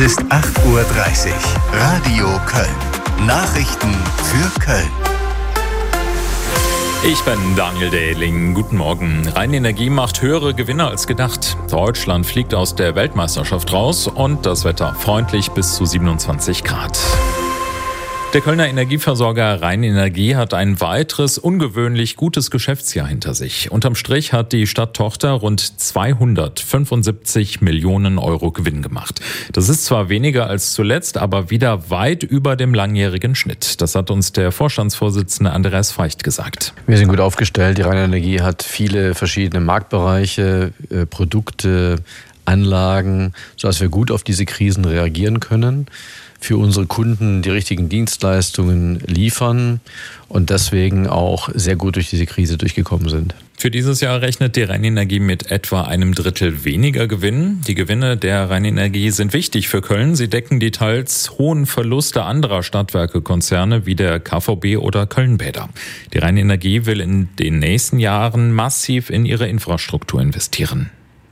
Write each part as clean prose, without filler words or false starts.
Es ist 8:30 Uhr. Radio Köln. Nachrichten für Köln. Ich bin Daniel Dehling. Guten Morgen. Rheinenergie macht höhere Gewinne als gedacht. Deutschland fliegt aus der Weltmeisterschaft raus und das Wetter freundlich bis zu 27 Grad. Der Kölner Energieversorger Rheinenergie hat ein weiteres ungewöhnlich gutes Geschäftsjahr hinter sich. Unterm Strich hat die Stadttochter rund 275 Millionen Euro Gewinn gemacht. Das ist zwar weniger als zuletzt, aber wieder weit über dem langjährigen Schnitt. Das hat uns der Vorstandsvorsitzende Andreas Feicht gesagt. Wir sind gut aufgestellt. Die Rheinenergie hat viele verschiedene Marktbereiche, Produkte, Anlagen, sodass wir gut auf diese Krisen reagieren können, für unsere Kunden die richtigen Dienstleistungen liefern und deswegen auch sehr gut durch diese Krise durchgekommen sind. Für dieses Jahr rechnet die Rheinenergie mit etwa einem Drittel weniger Gewinn. Die Gewinne der Rheinenergie sind wichtig für Köln. Sie decken die teils hohen Verluste anderer Stadtwerkekonzerne wie der KVB oder Kölnbäder. Die Rheinenergie will in den nächsten Jahren massiv in ihre Infrastruktur investieren.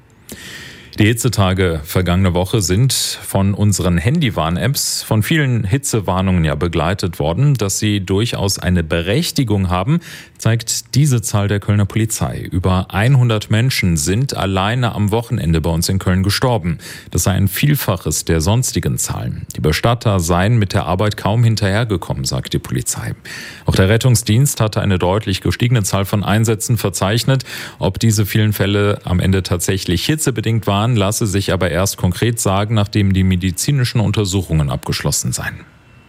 Die Hitzetage vergangene Woche sind von unseren Handywarn-Apps von vielen Hitzewarnungen begleitet worden. Dass sie durchaus eine Berechtigung haben, zeigt diese Zahl der Kölner Polizei. Über 100 Menschen sind alleine am Wochenende bei uns in Köln gestorben. Das sei ein Vielfaches der sonstigen Zahlen. Die Bestatter seien mit der Arbeit kaum hinterhergekommen, sagt die Polizei. Auch der Rettungsdienst hatte eine deutlich gestiegene Zahl von Einsätzen verzeichnet. Ob diese vielen Fälle am Ende tatsächlich hitzebedingt waren, lasse sich aber erst konkret sagen, nachdem die medizinischen Untersuchungen abgeschlossen seien.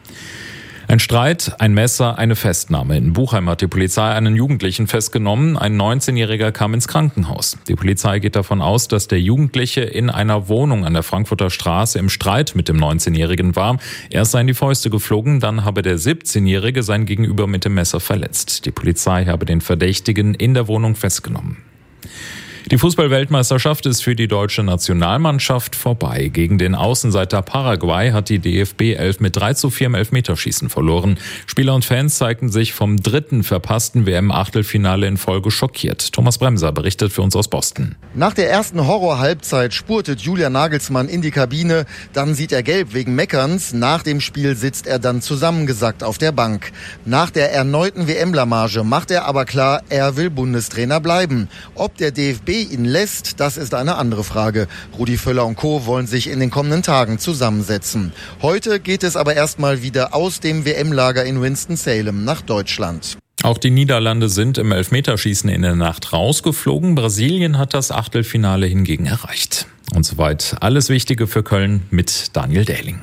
Ein Streit, ein Messer, eine Festnahme. In Buchheim hat die Polizei einen Jugendlichen festgenommen. Ein 19-Jähriger kam ins Krankenhaus. Die Polizei geht davon aus, dass der Jugendliche in einer Wohnung an der Frankfurter Straße im Streit mit dem 19-Jährigen war. Erst seien die Fäuste geflogen, dann habe der 17-Jährige sein Gegenüber mit dem Messer verletzt. Die Polizei habe den Verdächtigen in der Wohnung festgenommen. Die Fußball-Weltmeisterschaft ist für die deutsche Nationalmannschaft vorbei. Gegen den Außenseiter Paraguay hat die DFB 11 mit 3:4 im Elfmeterschießen verloren. Spieler und Fans zeigten sich vom dritten verpassten WM-Achtelfinale in Folge schockiert. Thomas Bremser berichtet für uns aus Boston. Nach der ersten Horror-Halbzeit spurtet Julian Nagelsmann in die Kabine. Dann sieht er gelb wegen Meckerns. Nach dem Spiel sitzt er dann zusammengesackt auf der Bank. Nach der erneuten WM-Blamage macht er aber klar, er will Bundestrainer bleiben. Ob der DFB ihn lässt, das ist eine andere Frage. Rudi Völler und Co. wollen sich in den kommenden Tagen zusammensetzen. Heute geht es aber erstmal wieder aus dem WM-Lager in Winston-Salem nach Deutschland. Auch die Niederlande sind im Elfmeterschießen in der Nacht rausgeflogen. Brasilien hat das Achtelfinale hingegen erreicht. Und soweit alles Wichtige für Köln mit Daniel Dehling.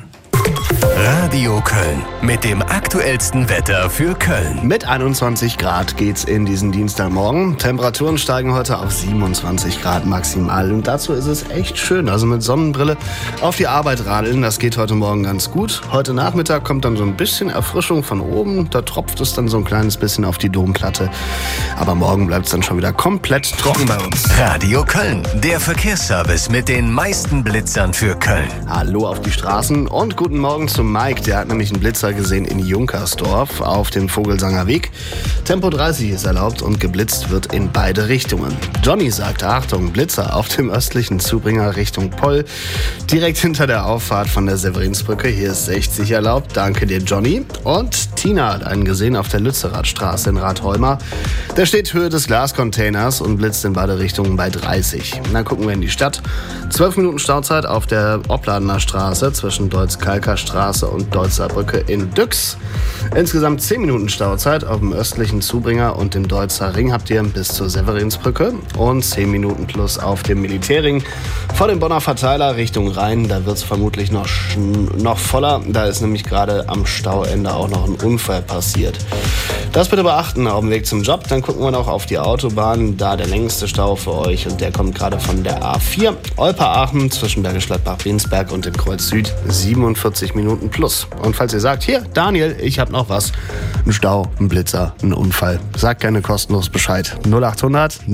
Radio Köln mit dem aktuellsten Wetter für Köln. Mit 21 Grad geht's in diesen Dienstagmorgen. Temperaturen steigen heute auf 27 Grad maximal. Und dazu ist es echt schön. Also mit Sonnenbrille auf die Arbeit radeln, das geht heute Morgen ganz gut. Heute Nachmittag kommt dann so ein bisschen Erfrischung von oben. Da tropft es dann so ein kleines bisschen auf die Domplatte. Aber morgen bleibt es dann schon wieder komplett trocken bei uns. Radio Köln, der Verkehrsservice mit den meisten Blitzern für Köln. Hallo auf die Straßen und guten Morgen zum Mike. Der hat nämlich einen Blitzer gesehen in Junkersdorf auf dem Vogelsanger Weg. Tempo 30 ist erlaubt und geblitzt wird in beide Richtungen. Johnny sagt, Achtung, Blitzer auf dem östlichen Zubringer Richtung Poll. Direkt hinter der Auffahrt von der Severinsbrücke. Hier ist 60 erlaubt. Danke dir, Johnny. Und Tina hat einen gesehen auf der Lützerathstraße in Rathholma. Der steht Höhe des Glascontainers und blitzt in beide Richtungen bei 30. Dann gucken wir in die Stadt. 12 Minuten Stauzeit auf der Opladener Straße zwischen Deutz-Kalker Straße und Deutzer Brücke in Düx. Insgesamt 10 Minuten Stauzeit auf dem östlichen Zubringer und dem Deutzer Ring habt ihr bis zur Severinsbrücke und 10 Minuten plus auf dem Militärring vor dem Bonner Verteiler Richtung Rhein. Da wird es vermutlich noch voller. Da ist nämlich gerade am Stauende auch noch ein Unfall passiert. Das bitte beachten auf dem Weg zum Job. Dann gucken wir noch auf die Autobahn. Da der längste Stau für euch und der kommt gerade von der A4. Olper-Aachen zwischen Bergisch Gladbach-Bensberg und dem Kreuz Süd 47 Minuten plus. Und falls ihr sagt, hier Daniel, ich habe noch was. Ein Stau, ein Blitzer, ein Unfall. Sagt gerne kostenlos Bescheid. 0800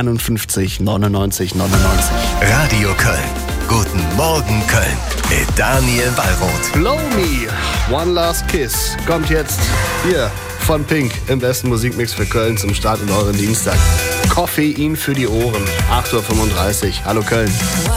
951 99 99. Radio Köln. Guten Morgen Köln mit Daniel Wallroth. Blow Me, One Last Kiss kommt jetzt hier von Pink im besten Musikmix für Köln zum Start in euren Dienstag. Koffein für die Ohren, 8:35 Uhr. Hallo Köln.